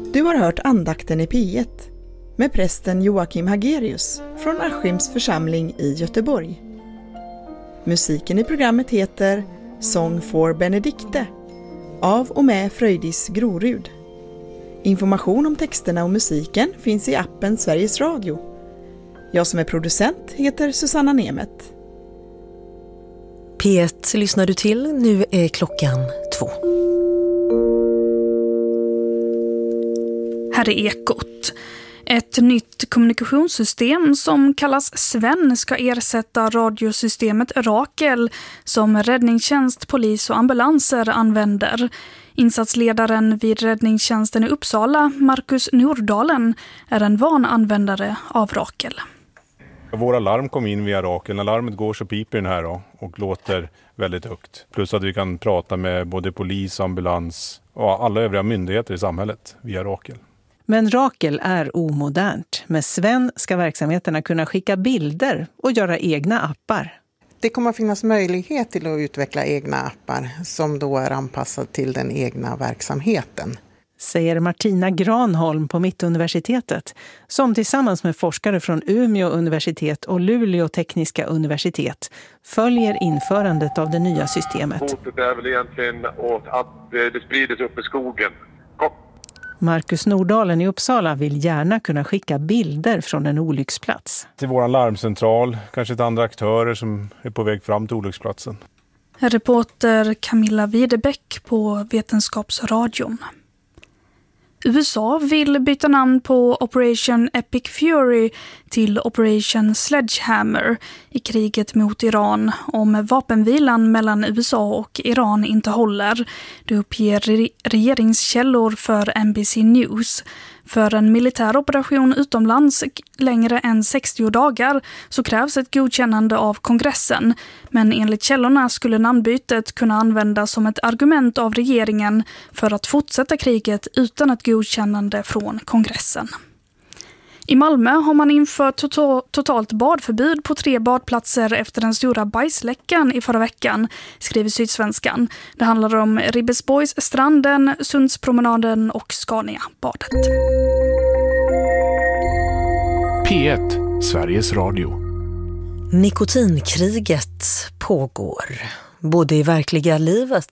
Du har hört andakten i P1 med prästen Joakim Hagerius från Askims församling i Göteborg. Musiken i programmet heter Song for Benedicte av och med Fröjdis Grorud. Information om texterna och musiken finns i appen Sveriges Radio. Jag som är producent heter Susanna Nemet. P1 lyssnar du till, nu är klockan 2. Här är Ekot. Ett nytt kommunikationssystem som kallas Sven ska ersätta radiosystemet Rakel som räddningstjänst, polis och ambulanser använder. Insatsledaren vid räddningstjänsten i Uppsala, Marcus Nordalen, är en van användare av Rakel. Våra larm kom in via Rakel. När larmet går så piper den här då, och låter väldigt högt. Plus att vi kan prata med både polis, ambulans och alla övriga myndigheter i samhället via Rakel. Men Rakel är omodernt. Med Sven ska verksamheterna kunna skicka bilder och göra egna appar. Det kommer att finnas möjlighet till att utveckla egna appar som då är anpassade till den egna verksamheten. Säger Martina Granholm på Mittuniversitetet, som tillsammans med forskare från Umeå universitet och Luleå tekniska universitet följer införandet av det nya systemet. Hotet är väl egentligen att det sprids upp i skogen. Marcus Nordalen i Uppsala vill gärna kunna skicka bilder från en olycksplats. Till vår larmcentral, kanske till andra aktörer som är på väg fram till olycksplatsen. Reporter Camilla Widebäck på Vetenskapsradion. USA vill byta namn på Operation Epic Fury till Operation Sledgehammer i kriget mot Iran om vapenvilan mellan USA och Iran inte håller. Det uppger regeringskällor för NBC News. För en militär operation utomlands längre än 60 dagar så krävs ett godkännande av kongressen. Men enligt källorna skulle namnbytet kunna användas som ett argument av regeringen för att fortsätta kriget utan ett godkännande från kongressen. I Malmö har man infört totalt badförbud på 3 badplatser efter den stora bajsläckan i förra veckan, skriver Sydsvenskan. Det handlar om Ribbesborgs stranden, Sundspromenaden och Scania-badet. P1, Sveriges Radio. Nikotinkriget pågår, både i verkliga livet